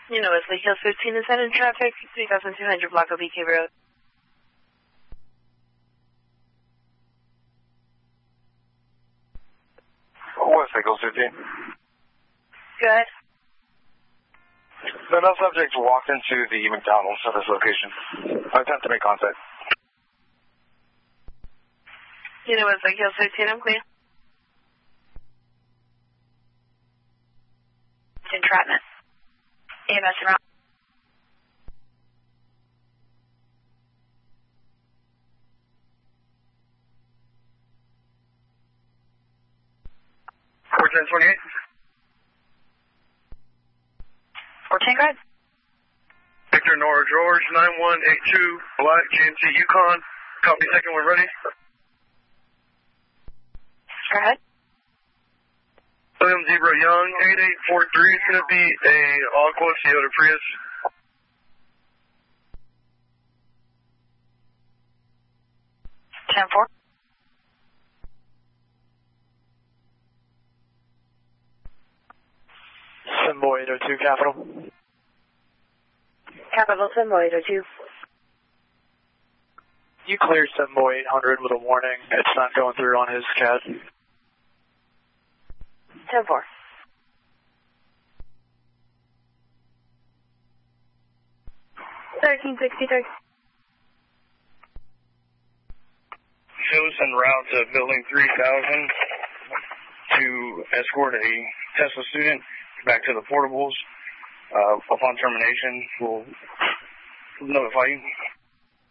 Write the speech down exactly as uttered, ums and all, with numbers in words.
You know, Wesley Hills fifteen is headed in traffic, three thousand two hundred block of B K Road. Wesley Hills fifteen. Good. No, no subject walked into the McDonald's at this location. Attempt to make contact. You know, Wesley Hills fifteen, I'm clear. Entrapment. E M S around. fourteen twenty-eight. fourteen, go ahead. Victor Nora George, nine one eight two, Black, G M T Yukon. Copy, second one ready. Go ahead. William Zebra Young, eight eight four three, is going to be a Aqua Toyota Prius. ten four. Symbol eight oh two, Capital. Capital Symbol eight oh two. You cleared Symbol eight hundred with a warning. It's not going through on his C A D. ten four. thirteen sixty-three. Shows en route to building three thousand to escort a Tesla student back to the portables. Uh, upon termination, we'll notify you.